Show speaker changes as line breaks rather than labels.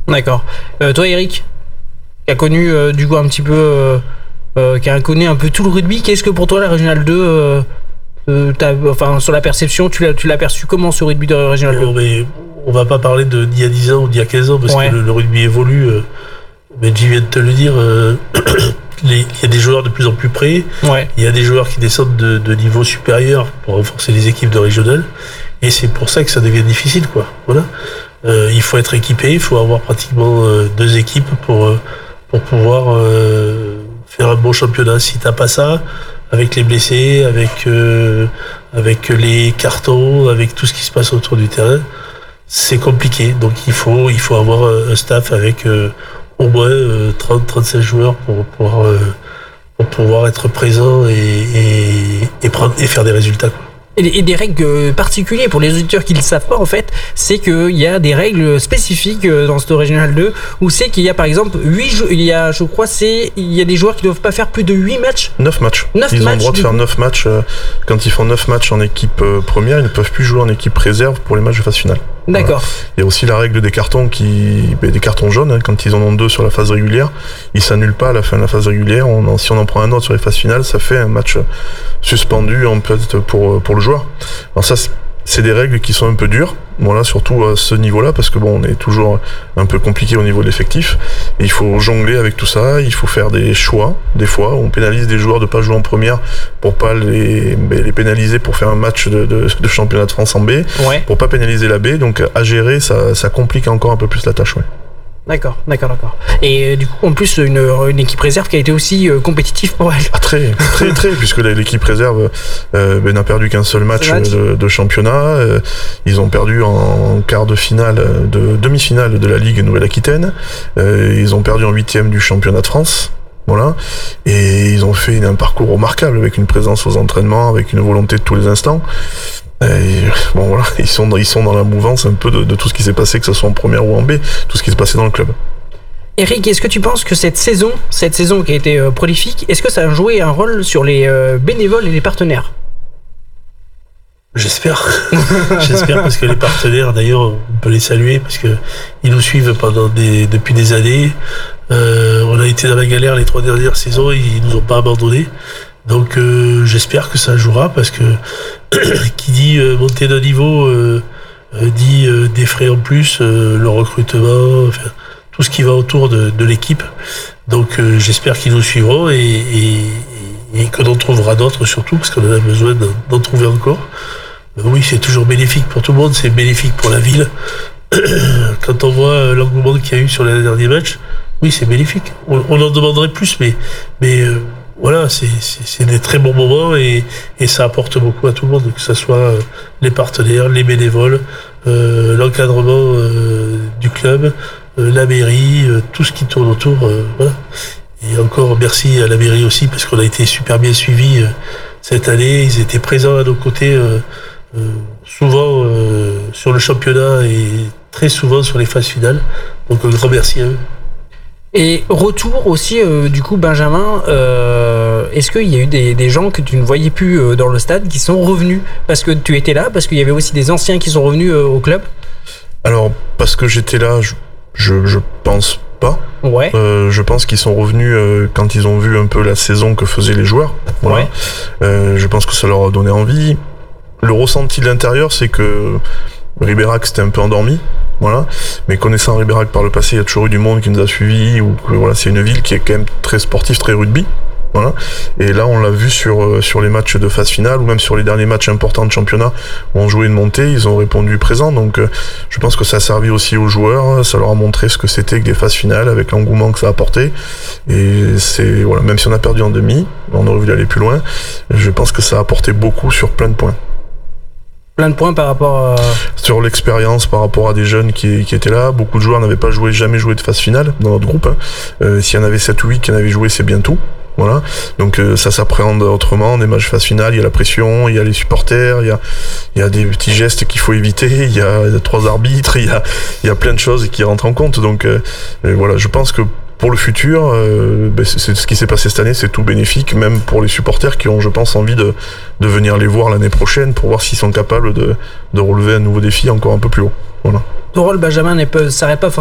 D'accord. Toi, Eric, qui a connu du coup un petit peu, qui a connu un peu tout le rugby, qu'est-ce que pour toi la Régionale 2, sur la perception, tu l'as perçu comment ce rugby de Régionale 2?
Mais on va pas parler d'il y a 10 ans ou d'il y a 15 ans parce que le rugby évolue. Benji vient de te le dire. Il y a des joueurs de plus en plus près. Il y a des joueurs qui descendent de niveau supérieur pour renforcer les équipes de régional. Et c'est pour ça que ça devient difficile, quoi. Voilà. Il faut être équipé, il faut avoir pratiquement 2 équipes pour pouvoir faire un bon championnat. Si t'as pas ça, avec les blessés, avec les cartons, avec tout ce qui se passe autour du terrain, c'est compliqué. Donc il faut avoir un staff avec au moins 30-35 joueurs pour pouvoir être présent et faire des résultats, quoi.
Et des règles particulières pour les auditeurs qui ne le savent pas, en fait, c'est qu'il y a des règles spécifiques dans ce Régional 2 où c'est qu'il y a par exemple 8 il y a des joueurs qui ne doivent pas faire plus de 8 matchs.
9 matchs. Ils ont le droit de faire 9 matchs. Quand ils font 9 matchs en équipe première, ils ne peuvent plus jouer en équipe réserve pour les matchs de phase finale.
D'accord.
Voilà. Il y a aussi la règle des cartons des cartons jaunes, hein, quand ils en ont 2 sur la phase régulière, ils s'annulent pas à la fin de la phase régulière. Si on en prend un autre sur les phases finales, ça fait un match suspendu en peut-être pour le joueur. Alors ça, c'est des règles qui sont un peu dures, voilà, surtout à ce niveau-là, parce que on est toujours un peu compliqué au niveau de l'effectif. Et il faut jongler avec tout ça, il faut faire des choix. Des fois, on pénalise des joueurs de pas jouer en première pour pas les pénaliser pour faire un match de championnat de France en B, pour pas pénaliser la B. Donc à gérer, ça complique encore un peu plus la tâche.
D'accord. Et du coup, en plus, une équipe réserve qui a été aussi compétitive pour elle.
Ah, très, puisque l'équipe réserve n'a perdu qu'un seul match de championnat. Ils ont perdu en quart de finale, demi-finale de la Ligue Nouvelle-Aquitaine. Ils ont perdu en 8e du championnat de France. Voilà. Et ils ont fait un parcours remarquable avec une présence aux entraînements, avec une volonté de tous les instants. Voilà, ils sont dans la mouvance un peu de tout ce qui s'est passé, que ce soit en première ou en B, tout ce qui s'est passé dans le club.
Eric, est-ce que tu penses que cette saison qui a été prolifique, est-ce que ça a joué un rôle sur les bénévoles et les partenaires?
J'espère. J'espère parce que les partenaires, d'ailleurs, on peut les saluer parce que ils nous suivent depuis des années. On a été dans la galère les 3 dernières saisons, ils nous ont pas abandonnés. Donc j'espère que ça jouera parce que qui dit monter d'un niveau dit des frais en plus, le recrutement, enfin, tout ce qui va autour de l'équipe. Donc j'espère qu'ils nous suivront et que l'on trouvera d'autres surtout parce qu'on a besoin d'en trouver encore. Oui, c'est toujours bénéfique pour tout le monde, c'est bénéfique pour la ville. Quand on voit l'engouement qu'il y a eu sur les derniers matchs, oui, c'est bénéfique. On en demanderait plus, mais voilà, c'est des très bons moments et ça apporte beaucoup à tout le monde, que ce soit les partenaires, les bénévoles, l'encadrement du club, la mairie, tout ce qui tourne autour. Voilà. Et encore merci à la mairie aussi parce qu'on a été super bien suivis cette année. Ils étaient présents à nos côtés souvent sur le championnat et très souvent sur les phases finales. Donc un grand merci à eux.
Et retour aussi, du coup, Benjamin, est-ce qu'il y a eu des gens que tu ne voyais plus dans le stade qui sont revenus parce que tu étais là, parce qu'il y avait aussi des anciens qui sont revenus au club?
Alors, parce que j'étais là, je pense pas.
Ouais.
Je pense qu'ils sont revenus quand ils ont vu un peu la saison que faisaient les joueurs. Voilà. Ouais. Je pense que ça leur a donné envie. Le ressenti de l'intérieur, c'est que Ribérac s'était un peu endormi. Voilà. Mais connaissant Ribérac par le passé, il y a toujours eu du monde qui nous a suivis, ou que voilà, c'est une ville qui est quand même très sportive, très rugby. Voilà. Et là, on l'a vu sur les matchs de phase finale, ou même sur les derniers matchs importants de championnat, où on jouait une montée, ils ont répondu présent. Donc, je pense que ça a servi aussi aux joueurs, ça leur a montré ce que c'était que des phases finales, avec l'engouement que ça a apporté. Et c'est, voilà, même si on a perdu en demi, on aurait voulu aller plus loin, je pense que ça a apporté beaucoup sur plein de points.
Plein de points par rapport à...
Sur l'expérience, par rapport à des jeunes qui étaient là. Beaucoup de joueurs n'avaient pas jamais joué de phase finale dans notre groupe. S'il y en avait 7 ou 8 qui en avaient joué, c'est bien tout. Voilà. Donc ça s'appréhende autrement, des matchs phase finale, il y a la pression, il y a les supporters, il y a des petits gestes qu'il faut éviter, il y a 3 arbitres, il y a plein de choses qui rentrent en compte. Donc voilà, je pense que pour le futur, c'est ce qui s'est passé cette année, c'est tout bénéfique, même pour les supporters qui ont, je pense, envie de venir les voir l'année prochaine pour voir s'ils sont capables de relever un nouveau défi encore un peu plus haut. Voilà.
Ton rôle, Benjamin, ne s'arrête pas